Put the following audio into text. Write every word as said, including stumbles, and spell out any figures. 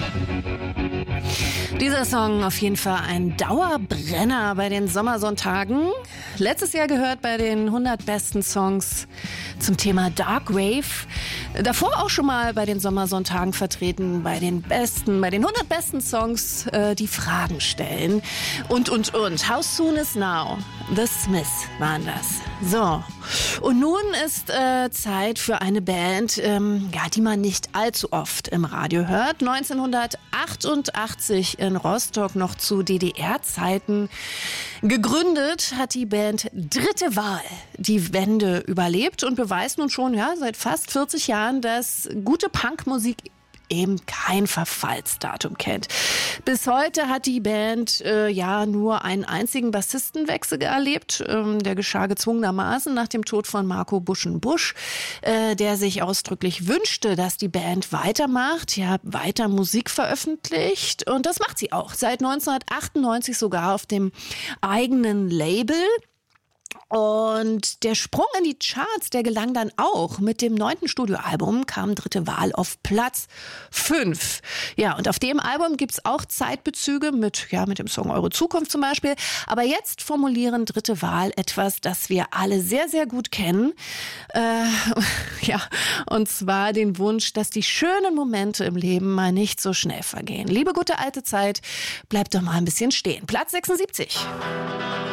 Dieser Song auf jeden Fall ein Dauerbrenner bei den Sommersonntagen. Letztes Jahr gehört bei den hundert besten Songs zum Thema Dark Wave. Davor auch schon mal bei den Sommersonntagen vertreten, bei den besten, bei den hundert besten Songs, äh, die Fragen stellen. Und, und, und. How Soon Is Now? The Smiths waren das. So. Und nun ist äh, Zeit für eine Band, ähm, ja, die man nicht allzu oft im Radio hört. neunzehnhundertachtundachtzig in Rostock, noch zu D D R-Zeiten. Gegründet hat die Band Dritte Wahl die Wende überlebt und beweist nun schon ja, seit fast vierzig Jahren, dass gute Punkmusik eben kein Verfallsdatum kennt. Bis heute hat die Band äh, ja nur einen einzigen Bassistenwechsel erlebt. Ähm, der geschah gezwungenermaßen nach dem Tod von Marco Buschen-Busch, äh, der sich ausdrücklich wünschte, dass die Band weitermacht, ja, weiter Musik veröffentlicht. Und das macht sie auch. Seit neunzehnhundertachtundneunzig sogar auf dem eigenen Label. Und der Sprung in die Charts, der gelang dann auch. Mit dem neunten Studioalbum kam Dritte Wahl auf Platz fünf. Ja, und auf dem Album gibt's auch Zeitbezüge mit, ja, mit dem Song Eure Zukunft zum Beispiel. Aber jetzt formulieren Dritte Wahl etwas, das wir alle sehr, sehr gut kennen. Äh, ja, und zwar den Wunsch, dass die schönen Momente im Leben mal nicht so schnell vergehen. Liebe gute alte Zeit, bleibt doch mal ein bisschen stehen. Platz sechsundsiebzig.